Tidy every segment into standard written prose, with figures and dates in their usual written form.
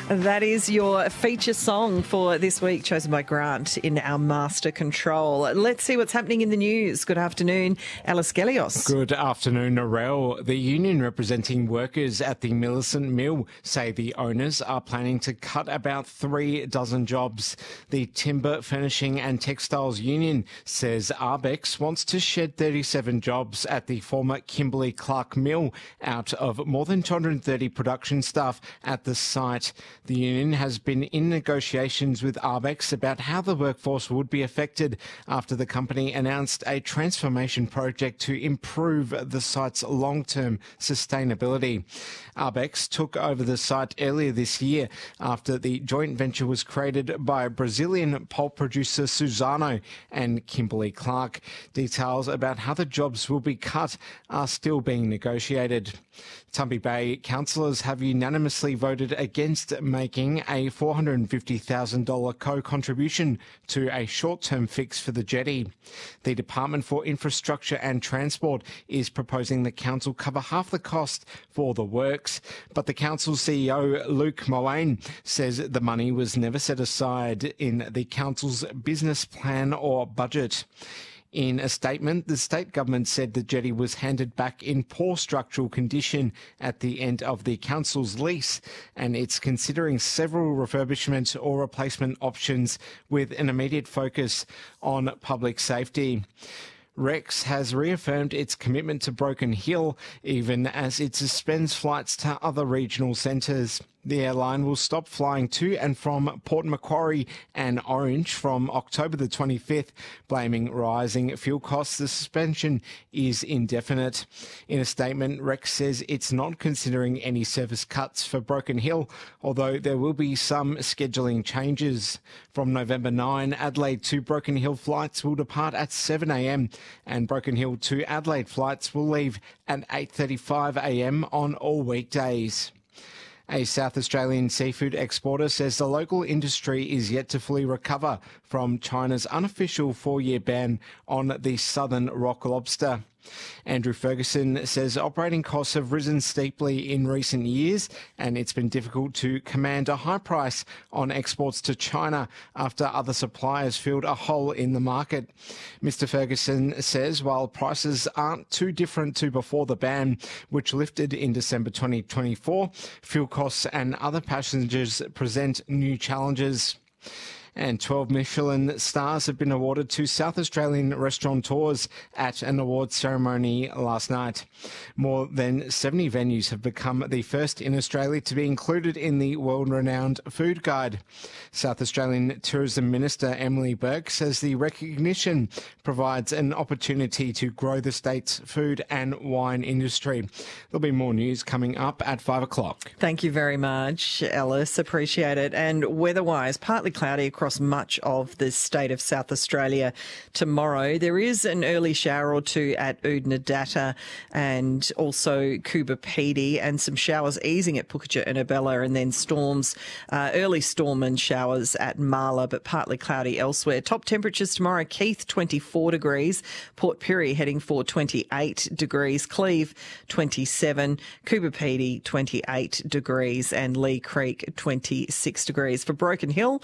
That is your feature song for this week, chosen by Grant in our Master Control. Let's see what's happening in the news. Good afternoon, Alice Gelios. Good afternoon, Narelle. The union representing workers at the Millicent Mill say the owners are planning to cut about 3 dozen jobs. The Timber, Furnishing and Textiles Union says Arbex wants to shed 37 jobs at the former Kimberley-Clark Mill out of more than 230 production staff at the site. The union has been in negotiations with Arbex about how the workforce would be affected after the company announced a transformation project to improve the site's long-term sustainability. Arbex took over the site earlier this year after the joint venture was created by Brazilian pulp producer Suzano and Kimberley-Clark. Details about how the jobs will be cut are still being negotiated. Tumby Bay councillors have unanimously voted against making a $450,000 co-contribution to a short-term fix for the jetty. The Department for Infrastructure and Transport is proposing the council cover half the cost for the works, but the council's CEO Luke Moane says the money was never set aside in the council's business plan or budget. In a statement, the state government said the jetty was handed back in poor structural condition at the end of the council's lease, and it's considering several refurbishment or replacement options with an immediate focus on public safety. Rex has reaffirmed its commitment to Broken Hill, even as it suspends flights to other regional centres. The airline will stop flying to and from Port Macquarie and Orange from October the 25th, blaming rising fuel costs. The suspension is indefinite. In a statement, Rex says it's not considering any service cuts for Broken Hill, although there will be some scheduling changes. From November 9, Adelaide to Broken Hill flights will depart at 7 a.m. and Broken Hill to Adelaide flights will leave at 8:35 a.m. on all weekdays. A South Australian seafood exporter says the local industry is yet to fully recover from China's unofficial 4-year ban on the southern rock lobster. Andrew Ferguson says operating costs have risen steeply in recent years and it's been difficult to command a high price on exports to China after other suppliers filled a hole in the market. Mr Ferguson says while prices aren't too different to before the ban, which lifted in December 2024, fuel costs and other passengers present new challenges. And 12 Michelin stars have been awarded to South Australian restaurateurs at an awards ceremony last night. More than 70 venues have become the first in Australia to be included in the world-renowned Food Guide. South Australian Tourism Minister Emily Burke says the recognition provides an opportunity to grow the state's food and wine industry. There'll be more news coming up at 5 o'clock. Thank you very much, Alice. Appreciate it. And weather-wise, partly cloudy across much of the state of South Australia tomorrow. There is an early shower or two at Oodnadatta and also Coober Pedy, and some showers easing at Pukeja and Abella, and then storms, early storm and showers at Marla, but partly cloudy elsewhere. Top temperatures tomorrow: Keith 24 degrees, Port Pirie heading for 28 degrees, Cleve 27, Coober Pedy 28 degrees, and Lee Creek 26 degrees. For Broken Hill,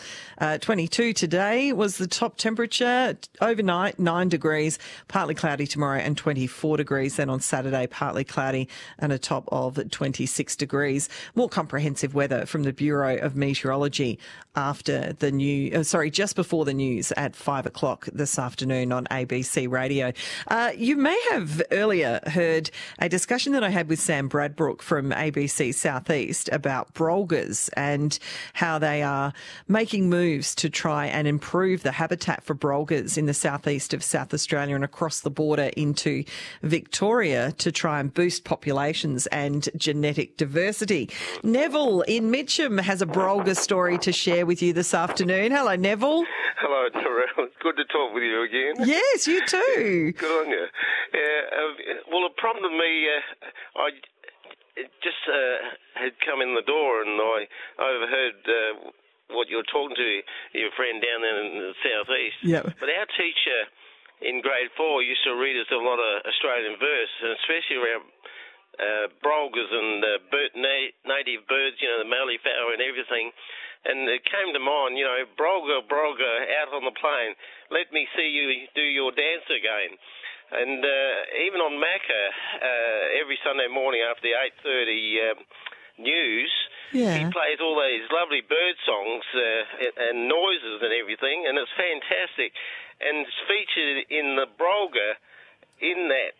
22 today was the top temperature. Overnight, 9 degrees, partly cloudy tomorrow, and 24 degrees. Then on Saturday, partly cloudy and a top of 26 degrees. More comprehensive weather from the Bureau of Meteorology after the just before the news at 5 o'clock this afternoon on ABC Radio. You may have earlier heard a discussion that I had with Sam Bradbrook from ABC Southeast about brolgas and how they are making moves to try and improve the habitat for brolgas in the southeast of South Australia and across the border into Victoria to try and boost populations and genetic diversity. Neville in Mitcham has a brolga story to share with you this afternoon. Hello, Neville. Hello, Terrell. It's good to talk with you again. Yes, you too. Good on you. Well, the problem with me, I just had come in the door and I overheard what you were talking to your friend down there in the southeast. Yep. But our teacher in grade 4 used to read us a lot of Australian verse, and especially around brolgas and native birds, the malleefowl and everything. And it came to mind, brolga, out on the plain, let me see you do your dance again. And even on Macca, every Sunday morning after the 8:30 news, he plays all these lovely bird songs and noises and everything, and it's fantastic. And it's featured in the brolga in that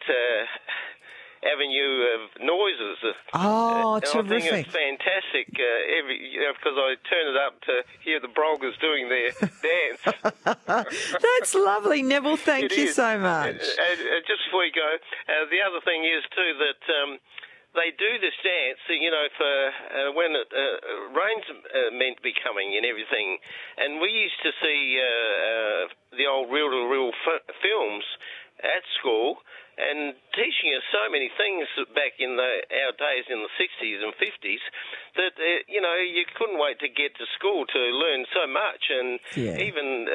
avenue of noises. Oh, terrific. I think it's fantastic because I turn it up to hear the brolgas doing their dance. That's lovely, Neville. Thank you so much. Just before you go, the other thing is too that they do this dance, for when rain's meant to be coming and everything. And we used to see the old reel-to-reel films at school, and teaching us so many things back in our days in the 60s and 50s that, you couldn't wait to get to school to learn so much. And even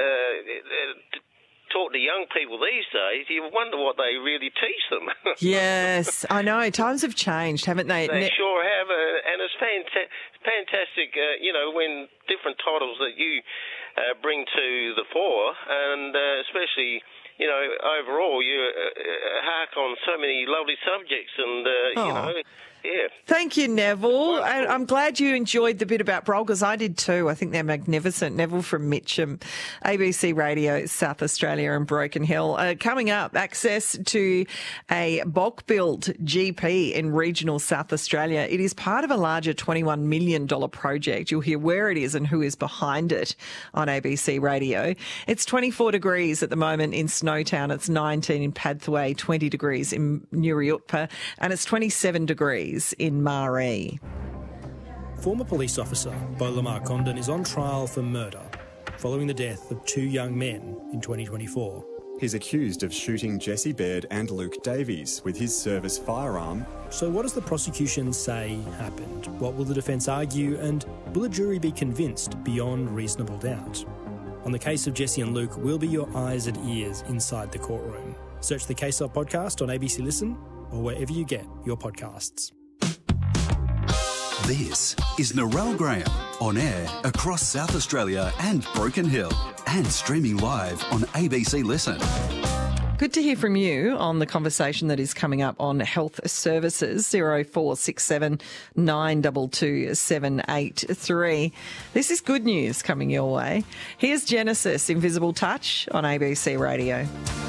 talk to young people these days, you wonder what they really teach them. Yes, I know. Times have changed, haven't they? They sure have, and it's fantastic, when different titles that you bring to the fore, and especially... overall, you hark on so many lovely subjects and, Thank you, Neville. And I'm glad you enjoyed the bit about brolgas. I did too. I think they're magnificent. Neville from Mitcham, ABC Radio, South Australia and Broken Hill. Coming up, access to a bulk build GP in regional South Australia. It is part of a larger $21 million project. You'll hear where it is and who is behind it on ABC Radio. It's 24 degrees at the moment in Snowtown. It's 19 in Padthaway, 20 degrees in Nuriutpa, and it's 27 degrees in Maree. Former police officer Beau Lamar Condon is on trial for murder following the death of two young men in 2024. He's accused of shooting Jesse Baird and Luke Davies with his service firearm. So what does the prosecution say happened? What will the defence argue, and will a jury be convinced beyond reasonable doubt? On the case of Jesse and Luke, we'll be your eyes and ears inside the courtroom. Search the Case Of podcast on ABC Listen or wherever you get your podcasts. This is Narelle Graham, on air across South Australia and Broken Hill, and streaming live on ABC Listen. Good to hear from you on the conversation that is coming up on health services. 0467 922 783. This is good news coming your way. Here's Genesis, Invisible Touch on ABC Radio.